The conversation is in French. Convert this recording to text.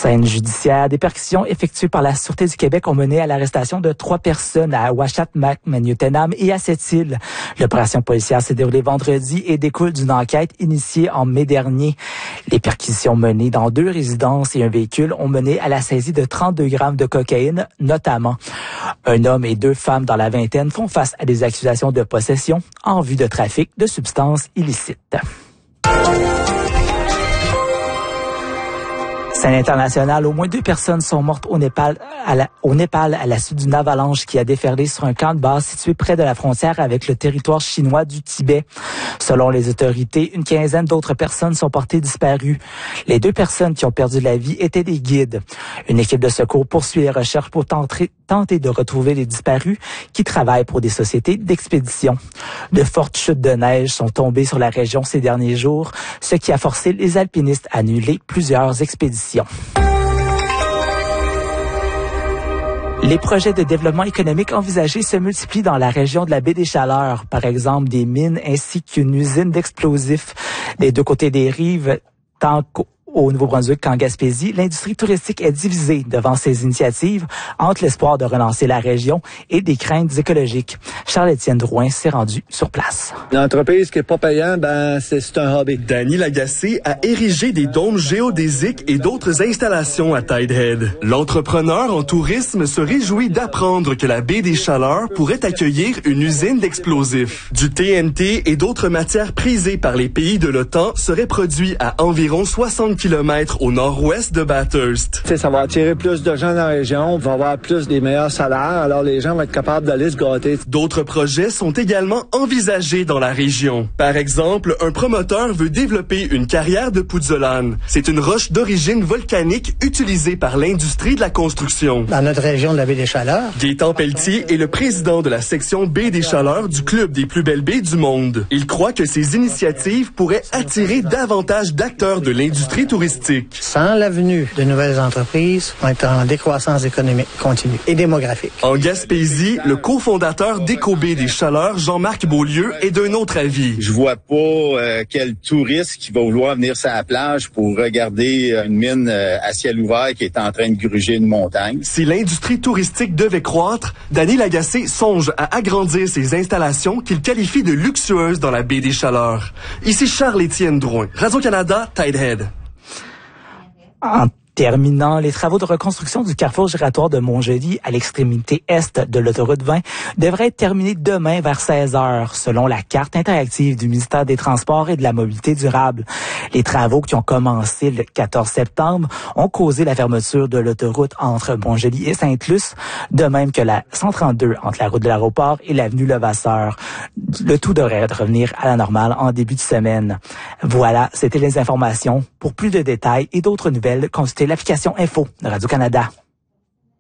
Scène judiciaire, des perquisitions effectuées par la Sûreté du Québec ont mené à l'arrestation de 3 personnes à Ouachat-Mac, Newtownham et à Sept-Îles. L'opération policière s'est déroulée vendredi et découle d'une enquête initiée en mai dernier. Les perquisitions menées dans 2 résidences et un véhicule ont mené à la saisie de 32 grammes de cocaïne, notamment. Un homme et 2 femmes dans la vingtaine font face à des accusations de possession en vue de trafic de substances illicites. Scène internationale, au moins 2 personnes sont mortes au Népal à la suite d'une avalanche qui a déferlé sur un camp de base situé près de la frontière avec le territoire chinois du Tibet. Selon les autorités, une quinzaine d'autres personnes sont portées disparues. Les 2 personnes qui ont perdu la vie étaient des guides. Une équipe de secours poursuit les recherches pour tenter de retrouver les disparus qui travaillent pour des sociétés d'expédition. De fortes chutes de neige sont tombées sur la région ces derniers jours, ce qui a forcé les alpinistes à annuler plusieurs expéditions. Les projets de développement économique envisagés se multiplient dans la région de la baie des Chaleurs, par exemple des mines ainsi qu'une usine d'explosifs. Des 2 côtés des rives, tant au Nouveau-Brunswick qu'en Gaspésie, l'industrie touristique est divisée devant ces initiatives entre l'espoir de relancer la région et des craintes écologiques. Charles-Étienne Drouin s'est rendu sur place. L'entreprise qui est pas payante, c'est un hobby. Dany Lagacé a érigé des dômes géodésiques et d'autres installations à Tidehead. L'entrepreneur en tourisme se réjouit d'apprendre que la baie des Chaleurs pourrait accueillir une usine d'explosifs. Du TNT et d'autres matières prisées par les pays de l'OTAN seraient produits à environ 60 km au nord-ouest de Bathurst. Ça va attirer plus de gens dans la région, on va avoir plus des meilleurs salaires, alors les gens vont être capables d'aller se gâter. D'autres projets sont également envisagés dans la région. Par exemple, un promoteur veut développer une carrière de pouzzolane. C'est une roche d'origine volcanique utilisée par l'industrie de la construction. Dans notre région de la baie des Chaleurs. Gaétan Pelletier est le président de la section baie des Chaleurs du Club des plus belles baies du monde. Il croit que ces initiatives pourraient attirer davantage d'acteurs de l'industrie touristique. Sans la venue de nouvelles entreprises, on est en décroissance économique continue et démographique. En Gaspésie, le cofondateur d'Éco-Baie des Chaleurs, Jean-Marc Beaulieu, est d'un autre avis. Je vois pas quel touriste qui va vouloir venir sur la plage pour regarder une mine à ciel ouvert qui est en train de gruger une montagne. Si l'industrie touristique devait croître, Dany Lagacé songe à agrandir ses installations qu'il qualifie de luxueuses dans la baie des Chaleurs. Ici Charles-Étienne Drouin, Radio-Canada, Tidehead. En terminant, les travaux de reconstruction du carrefour giratoire de Montjoly à l'extrémité est de l'autoroute 20 devraient être terminés demain vers 16h, selon la carte interactive du ministère des Transports et de la Mobilité durable. Les travaux qui ont commencé le 14 septembre ont causé la fermeture de l'autoroute entre Montjoly et Sainte-Luce, de même que la 132 entre la route de l'aéroport et l'avenue Levasseur. Le tout devrait revenir à la normale en début de semaine. Voilà, c'était les informations. Pour plus de détails et d'autres nouvelles, consultez l'application Info de Radio-Canada.